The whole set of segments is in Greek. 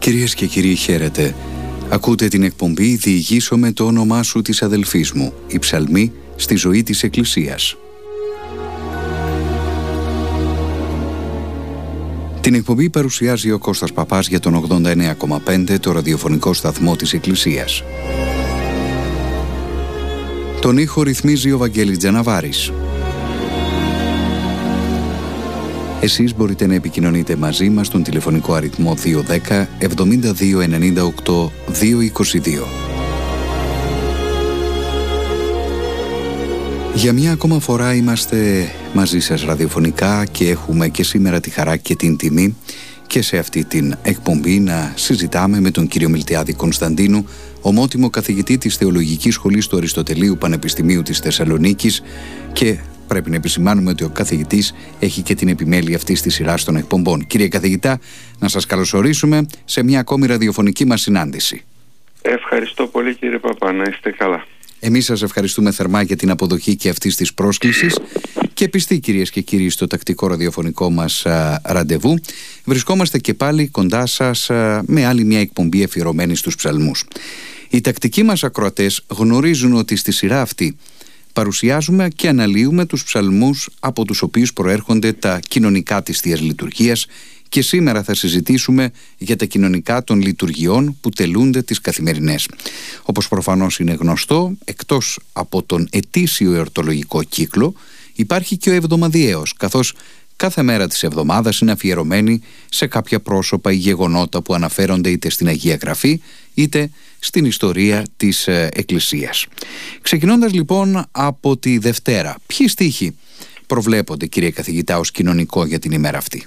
Κυρίες και κύριοι, χαίρετε. Ακούτε την εκπομπή «Διηγήσω με το όνομά σου» της αδελφής μου, η ψαλμή στη ζωή της Εκκλησίας. Την εκπομπή παρουσιάζει ο Κώστας Παπάς για τον 89,5, το ραδιοφωνικό σταθμό της Εκκλησίας. Τον ήχο ρυθμίζει ο Βαγγέλης Τζαναβάρης. Εσείς μπορείτε να επικοινωνείτε μαζί μας στον τηλεφωνικό αριθμό 210 72 98 222. Για μια ακόμα φορά είμαστε μαζί σας ραδιοφωνικά και έχουμε και σήμερα τη χαρά και την τιμή και σε αυτή την εκπομπή να συζητάμε με τον κύριο Μιλτιάδη Κωνσταντίνου, ομότιμο καθηγητή της Θεολογικής Σχολής του Αριστοτελείου Πανεπιστημίου της Θεσσαλονίκης, και πρέπει να επισημάνουμε ότι ο καθηγητής έχει και την επιμέλεια αυτής της σειράς των εκπομπών. Κύριε καθηγητά, να σας καλωσορίσουμε σε μια ακόμη ραδιοφωνική μας συνάντηση. Ευχαριστώ πολύ, κύριε Παπά, να είστε καλά. Εμείς σας ευχαριστούμε θερμά για την αποδοχή και αυτής της πρόσκλησης και πιστοί, κυρίες και κύριοι, στο τακτικό ραδιοφωνικό μας ραντεβού. Βρισκόμαστε και πάλι κοντά σας με άλλη μια εκπομπή αφιερωμένη στους ψαλμούς. Οι τακτικοί μας ακροατές γνωρίζουν ότι στη σειρά αυτή παρουσιάζουμε και αναλύουμε τους ψαλμούς από τους οποίους προέρχονται τα κοινωνικά της Θείας Λειτουργίας, και σήμερα θα συζητήσουμε για τα κοινωνικά των λειτουργιών που τελούνται τις καθημερινές. Όπως προφανώς είναι γνωστό, εκτός από τον ετήσιο εορτολογικό κύκλο, υπάρχει και ο εβδομαδιαίος, καθώς κάθε μέρα της εβδομάδας είναι αφιερωμένη σε κάποια πρόσωπα ή γεγονότα που αναφέρονται είτε στην Αγία Γραφή είτε στην ιστορία της Εκκλησίας. Ξεκινώντας λοιπόν από τη Δευτέρα, ποιοι στίχοι προβλέπονται, κύριε καθηγητά, ως κοινωνικό για την ημέρα αυτή?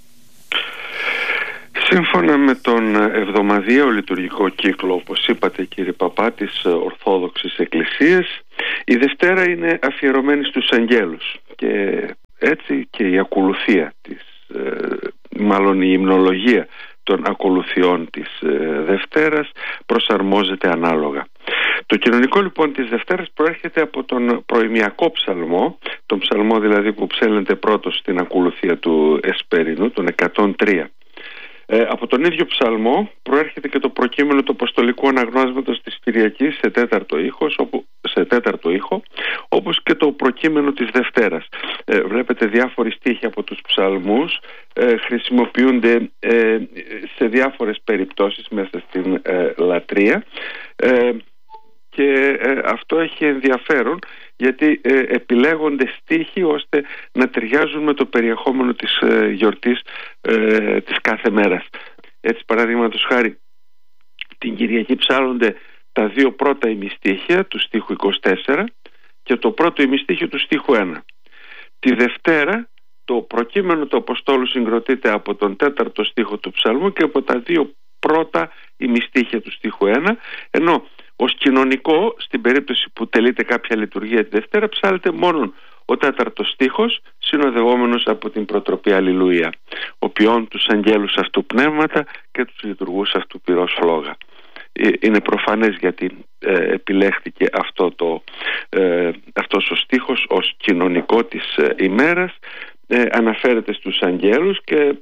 Σύμφωνα με τον εβδομαδιαίο λειτουργικό κύκλο, όπως είπατε, κύριε Παπά, της Ορθόδοξης Εκκλησίας, η Δευτέρα είναι αφιερωμένη στους αγγέλους και έτσι και η ακολουθία της, μάλλον η υμνολογία των ακολουθιών της Δευτέρας προσαρμόζεται ανάλογα. Το κοινωνικό λοιπόν της Δευτέρας προέρχεται από τον προημιακό ψαλμό, τον ψαλμό δηλαδή που ψέλνεται πρώτος στην ακολουθία του Εσπερινού, τον 103. Από τον ίδιο ψαλμό προέρχεται και το προκείμενο του Αποστολικού Αναγνώσματος της Κυριακής σε τέταρτο ήχο, όπως και το προκείμενο της Δευτέρας. Βλέπετε διάφοροι στίχοι από τους ψαλμούς χρησιμοποιούνται σε διάφορες περιπτώσεις μέσα στην λατρεία, και αυτό έχει ενδιαφέρον γιατί επιλέγονται στίχοι ώστε να ταιριάζουν με το περιεχόμενο της γιορτής της κάθε μέρας. Έτσι, παραδείγματος χάρη, την Κυριακή ψάλλονται τα δύο πρώτα ημιστίχια του στίχου 24 και το πρώτο ημιστίχιο του στίχου 1. Τη Δευτέρα το προκείμενο του Αποστόλου συγκροτείται από τον τέταρτο στίχο του ψαλμού και από τα δύο πρώτα ημιστίχια του στίχου 1, ενώ ως κοινωνικό, στην περίπτωση που τελείται κάποια λειτουργία τη Δευτέρα, ψάλλεται μόνο ο τέταρτος στίχος, συνοδευόμενος από την προτροπή Αλληλούια, οποίον τους αγγέλους αυτού πνεύματα και τους λειτουργούς αυτού πυρός φλόγα. Είναι προφανές γιατί επιλέχθηκε αυτός ο στίχος ως κοινωνικό της ημέρας, αναφέρεται στους αγγέλους και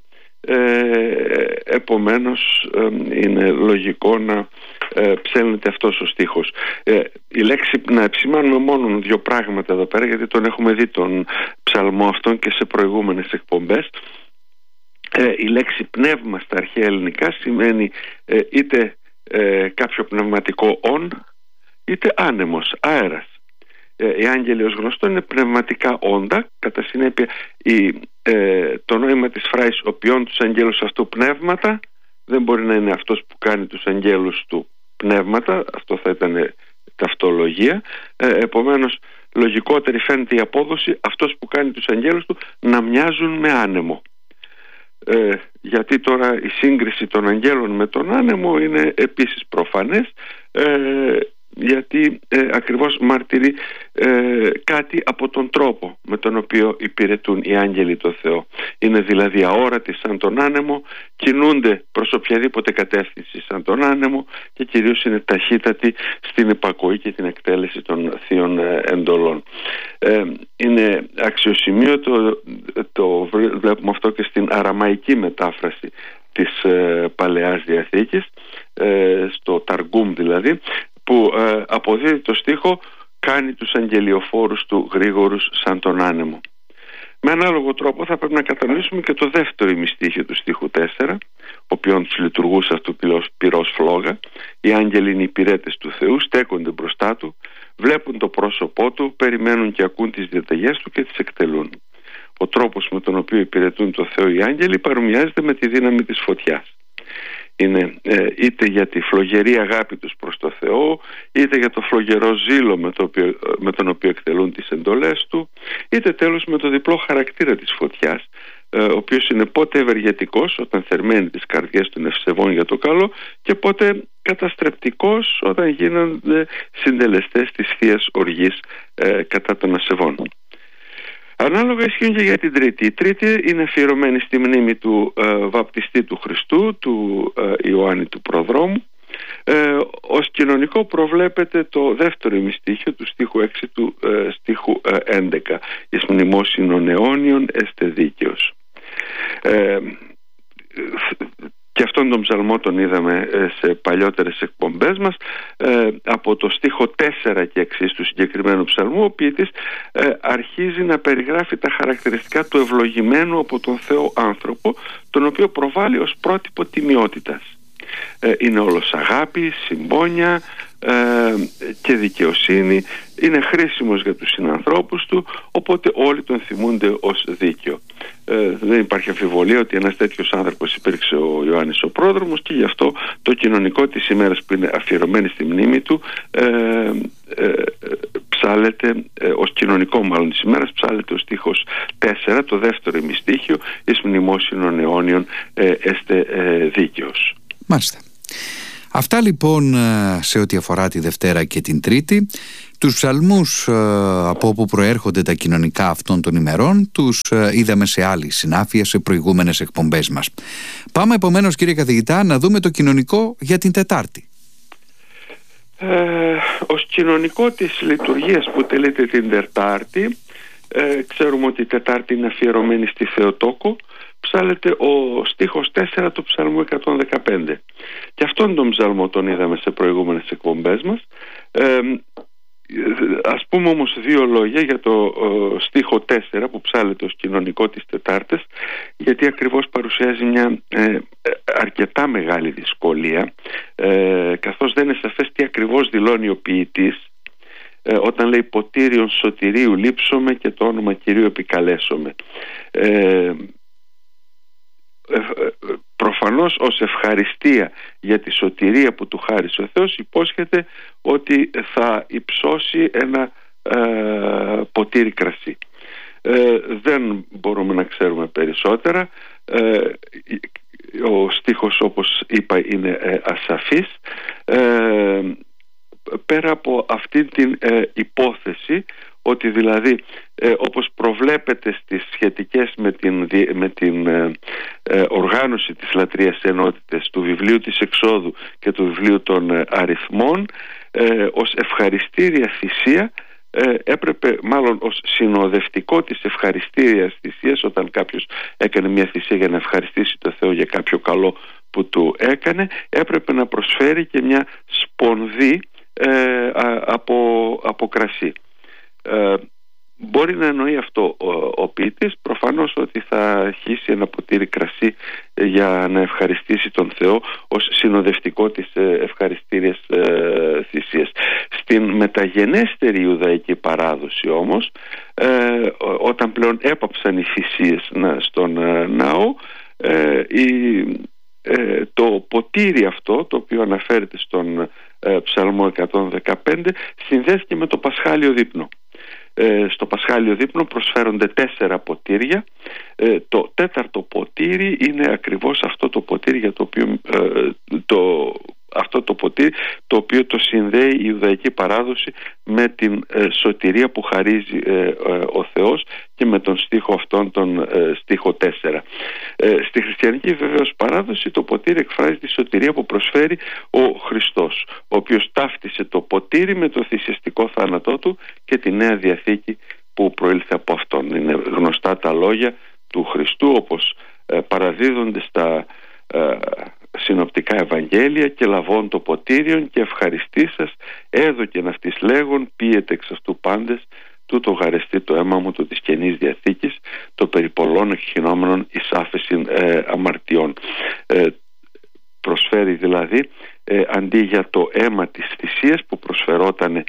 επομένως είναι λογικό να ψέλνεται αυτός ο στίχος. Η λέξη, να επισημάνουμε μόνο δύο πράγματα εδώ πέρα, γιατί τον έχουμε δει τον ψαλμό αυτόν και σε προηγούμενες εκπομπές. Η λέξη πνεύμα στα αρχαία ελληνικά σημαίνει είτε κάποιο πνευματικό όν, είτε άνεμος, αέρας. Οι άγγελοι ως γνωστό είναι πνευματικά όντα. Κατά συνέπεια το νόημα της φράσης «οποίον τους αγγέλους αυτού πνεύματα» δεν μπορεί να είναι αυτός που κάνει τους αγγέλους του πνεύματα, αυτό θα ήταν ταυτολογία. Επομένως λογικότερη φαίνεται η απόδοση αυτός που κάνει τους αγγέλους του να μοιάζουν με άνεμο. Γιατί τώρα η σύγκριση των αγγέλων με τον άνεμο είναι επίσης προφανές, γιατί ακριβώς μαρτυρεί κάτι από τον τρόπο με τον οποίο υπηρετούν οι άγγελοι το Θεό. Είναι δηλαδή αόρατοι σαν τον άνεμο, κινούνται προς οποιαδήποτε κατεύθυνση σαν τον άνεμο και κυρίως είναι ταχύτατοι στην υπακοή και την εκτέλεση των θείων εντολών. Είναι αξιοσημείωτο, το βλέπουμε αυτό και στην αραμαϊκή μετάφραση της Παλαιάς Διαθήκης, στο Ταργούμ δηλαδή, που αποδίδει το στίχο «Κάνει τους αγγελιοφόρους του γρήγορους σαν τον άνεμο». Με ανάλογο τρόπο θα πρέπει να κατανοήσουμε και το δεύτερο ημιστίχιο του στίχου 4, οποίον τους λειτουργούσε αυτού πυρός φλόγα. Οι άγγελοι είναι οι υπηρέτες του Θεού, στέκονται μπροστά του, βλέπουν το πρόσωπό του, περιμένουν και ακούν τις διαταγές του και τις εκτελούν. Ο τρόπος με τον οποίο υπηρετούν το Θεό οι άγγελοι παρομοιάζεται με τη δύναμη της φωτιάς. Είναι είτε για τη φλογερή αγάπη τους προς το Θεό, είτε για το φλογερό ζήλο με τον οποίο εκτελούν τις εντολές του, είτε τέλος με το διπλό χαρακτήρα της φωτιάς, ο οποίος είναι πότε ευεργετικός όταν θερμαίνει τις καρδιές των ευσεβών για το καλό και πότε καταστρεπτικός όταν γίνονται συντελεστές της Θείας Οργής κατά των ασεβών. Ανάλογα ισχύουν και για την Τρίτη. Η Τρίτη είναι αφιερωμένη στη μνήμη του βαπτιστή του Χριστού, του Ιωάννη του Προδρόμου. Ως κοινωνικό προβλέπεται το δεύτερο ημιστίχιο του στίχου 6 του στίχου 11. «Εις μνημόσυνον αιώνιον έστε δίκαιος». Και αυτόν τον ψαλμό τον είδαμε σε παλιότερες εκπομπές μας. Από το στίχο 4 και εξής του συγκεκριμένου ψαλμού, ο ποιητής αρχίζει να περιγράφει τα χαρακτηριστικά του ευλογημένου από τον Θεό άνθρωπο, τον οποίο προβάλλει ως πρότυπο τιμιότητας. Είναι όλος αγάπη, συμπόνια και δικαιοσύνη, είναι χρήσιμος για τους συνανθρώπους του, οπότε όλοι τον θυμούνται ως δίκαιο. Δεν υπάρχει αμφιβολία ότι ένας τέτοιος άνθρωπος υπήρξε ο Ιωάννης ο Πρόδρομος, και γι' αυτό το κοινωνικό της ημέρας που είναι αφιερωμένη στη μνήμη του ψάλεται, ως κοινωνικό μάλλον της ημέρας, ψάλεται ο στίχος 4, το δεύτερο ημιστίχιο, «Εις μνημόσυνον αιώνιον έστε δίκαιος». Μάλιστα. Αυτά λοιπόν σε ό,τι αφορά τη Δευτέρα και την Τρίτη. Τους ψαλμούς από όπου προέρχονται τα κοινωνικά αυτών των ημερών τους είδαμε σε άλλη συνάφεια σε προηγούμενες εκπομπές μας. Πάμε επομένως, κύριε καθηγητά, να δούμε το κοινωνικό για την Τετάρτη. Ως κοινωνικό της λειτουργίας που τελείται την Τετάρτη, ξέρουμε ότι η Τετάρτη είναι αφιερωμένη στη Θεοτόκο. Ψάλεται ο στίχος 4 του ψαλμού 115. Και αυτόν τον ψαλμό τον είδαμε σε προηγούμενες εκπομπές μας. Ας πούμε όμως δύο λόγια για το στίχο 4 που ψάλεται ως κοινωνικό της Τετάρτης, γιατί ακριβώς παρουσιάζει μια αρκετά μεγάλη δυσκολία, καθώς δεν είναι σαφές τι ακριβώς δηλώνει ο ποιητής όταν λέει «ποτήριον σωτηρίου λείψομαι και το όνομα Κυρίου επικαλέσομαι». Προφανώς ως ευχαριστία για τη σωτηρία που του χάρισε ο Θεός υπόσχεται ότι θα υψώσει ένα ποτήρι κρασί. Δεν μπορούμε να ξέρουμε περισσότερα. Ο στίχος, όπως είπα, είναι ασαφής. Πέρα από αυτή την υπόθεση ότι δηλαδή όπως προβλέπεται στις σχετικές με την οργάνωση της λατρείας ενότητες του βιβλίου της Εξόδου και του βιβλίου των αριθμών, ως ευχαριστήρια θυσία έπρεπε, μάλλον ως συνοδευτικό της ευχαριστήριας θυσίας, όταν κάποιος έκανε μια θυσία για να ευχαριστήσει το Θεό για κάποιο καλό που του έκανε, έπρεπε να προσφέρει και μια σπονδή από κρασί. Μπορεί να εννοεί αυτό ο ποιητής, προφανώς ότι θα αρχίσει ένα ποτήρι κρασί για να ευχαριστήσει τον Θεό ως συνοδευτικό της ευχαριστήριας θυσίας. Στην μεταγενέστερη Ιουδαϊκή παράδοση όμως, όταν πλέον έπαψαν οι θυσίες στον ναό, το ποτήρι αυτό, το οποίο αναφέρεται στον Ψαλμό 115, συνδέθηκε με το Πασχάλιο δείπνο. Στο Πασχάλιο δείπνο προσφέρονται 4 ποτήρια. Το τέταρτο ποτήρι είναι ακριβώς αυτό το ποτήρι για το οποίο το οποίο το συνδέει η Ιουδαϊκή παράδοση με την σωτηρία που χαρίζει ο Θεός και με τον στίχο αυτόν, τον στίχο 4. Στη χριστιανική βεβαίως παράδοση το ποτήρι εκφράζει τη σωτηρία που προσφέρει ο Χριστός, ο οποίος ταύτισε το ποτήρι με το θυσιαστικό θάνατό του και τη Νέα Διαθήκη που προήλθε από αυτόν. Είναι γνωστά τα λόγια του Χριστού όπως παραδίδονται στα συνοπτικά Ευαγγέλια και λαβών το ποτήριον και ευχαριστήσας έδωκεν αυτής λέγον πίετε εξ αυτού πάντες τούτο γαρεστεί το αίμα μου το της Καινής Διαθήκης το περί πολλών εκχυνόμενων εις άφεσιν αμαρτιών. Προσφέρει δηλαδή αντί για το αίμα της θυσίας που προσφερόταν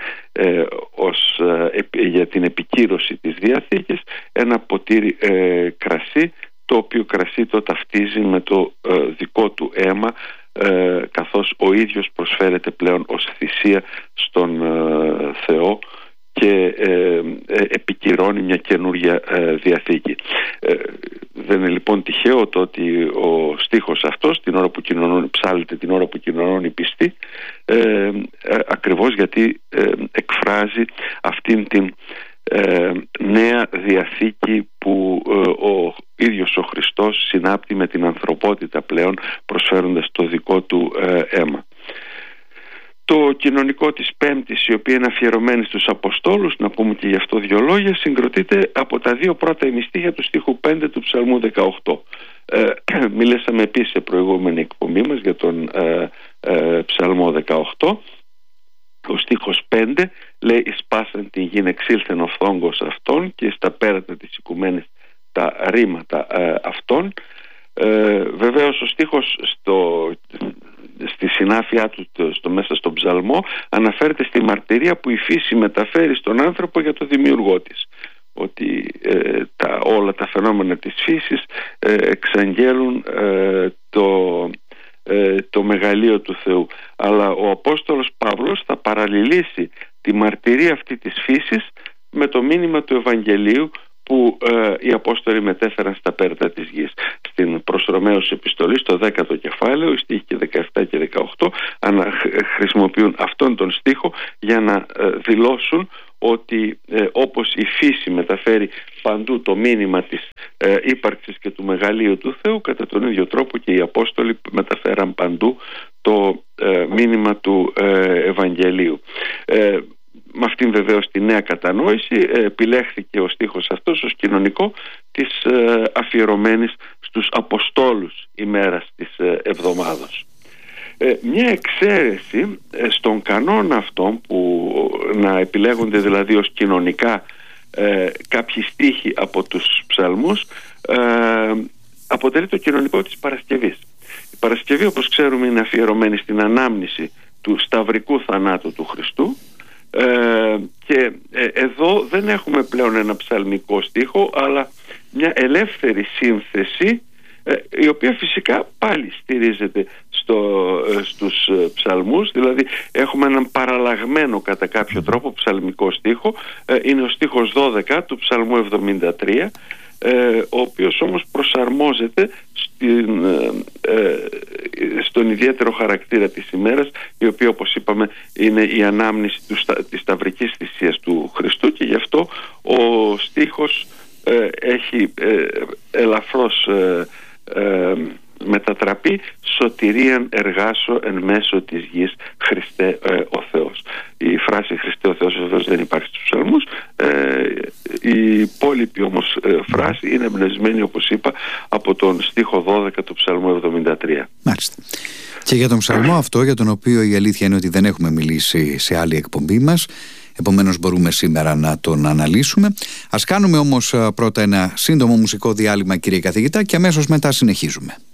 για την επικύρωση της Διαθήκης, ένα ποτήρι κρασί, το οποίο κρασί το ταυτίζει με το δικό του αίμα, καθώς ο ίδιος προσφέρεται πλέον ως θυσία στον Θεό και επικυρώνει μια καινούρια Διαθήκη. Δεν είναι λοιπόν τυχαίο το ότι ο στίχος αυτός την ώρα που ψάλλεται την ώρα που κοινωνώνει πιστή, ακριβώς γιατί εκφράζει αυτήν την νέα Διαθήκη που ο ίδιος ο Χριστός συνάπτει με την ανθρωπότητα πλέον, προσφέροντας το δικό του αίμα. Το κοινωνικό της Πέμπτης, η οποία είναι αφιερωμένη στους Αποστόλους, να πούμε και γι' αυτό δύο λόγια, συγκροτείται από τα δύο πρώτα ημιστίχια του στίχου 5 του Ψαλμού 18. Μιλήσαμε επίσης σε προηγούμενη εκπομπή μας για τον Ψαλμό 18. Ο στίχος 5 λέει «Εις πάσαν την γην εξήλθεν ο φθόγκος αυτών και στα πέρατα της οικουμένης τα ρήματα αυτών». Βεβαίως ο στίχος στη συνάφειά του μέσα στον ψαλμό αναφέρεται στη μαρτυρία που η φύση μεταφέρει στον άνθρωπο για το δημιουργό της, ότι όλα τα φαινόμενα της φύσης εξαγγέλουν το μεγαλείο του Θεού. Αλλά ο Απόστολος Παύλος θα παραλληλήσει τη μαρτυρία αυτή της φύσης με το μήνυμα του Ευαγγελίου που οι Απόστολοι μετέφεραν στα πέρτα της γης. Στην προς Ρωμαίους επιστολή, στο 10ο κεφάλαιο, οι στίχοι 17 και 18 χρησιμοποιούν αυτόν τον στίχο για να δηλώσουν ότι όπως η φύση μεταφέρει παντού το μήνυμα της ύπαρξης και του μεγαλείου του Θεού, κατά τον ίδιο τρόπο και οι Απόστολοι μεταφέραν παντού το μήνυμα του Ευαγγελίου. Με αυτήν βεβαίως τη νέα κατανόηση επιλέχθηκε ο στίχος αυτός ως κοινωνικό της αφιερωμένης στους Αποστόλους ημέρας της εβδομάδος. Μια εξαίρεση στον κανόνα αυτόν που να επιλέγονται δηλαδή ως κοινωνικά κάποιοι στίχοι από τους ψαλμούς αποτελεί το κοινωνικό της Παρασκευής. Η Παρασκευή, όπως ξέρουμε, είναι αφιερωμένη στην ανάμνηση του σταυρικού θανάτου του Χριστού, και εδώ δεν έχουμε πλέον ένα ψαλμικό στίχο αλλά μια ελεύθερη σύνθεση, η οποία φυσικά πάλι στηρίζεται στους ψαλμούς, δηλαδή έχουμε έναν παραλλαγμένο κατά κάποιο τρόπο ψαλμικό στίχο, είναι ο στίχος 12 του ψαλμού 73, ο οποίος όμως προσαρμόζεται στον ιδιαίτερο χαρακτήρα της ημέρας, η οποία, όπως είπαμε, είναι η ανάμνηση της σταυρικής θυσίας του Χριστού, και γι' αυτό ο στίχος έχει ελαφρώς μετατραπεί «Σωτηρίαν εργάσω εν μέσω της γης Χριστέ ο Θεός». Η φράση «Χριστέ ο Θεός» βεβαίως δεν υπάρχει στους ψαλμούς. Η υπόλοιπη όμως φράση είναι εμπνευσμένη, όπως είπα, από τον στίχο 12 του ψαλμού 73. Μάλιστα. Και για τον ψαλμό αυτό, για τον οποίο η αλήθεια είναι ότι δεν έχουμε μιλήσει σε άλλη εκπομπή μας, επομένως μπορούμε σήμερα να τον αναλύσουμε. Ας κάνουμε όμως πρώτα ένα σύντομο μουσικό διάλειμμα, κύριε καθηγητά, και αμέσως μετά συνεχίζουμε.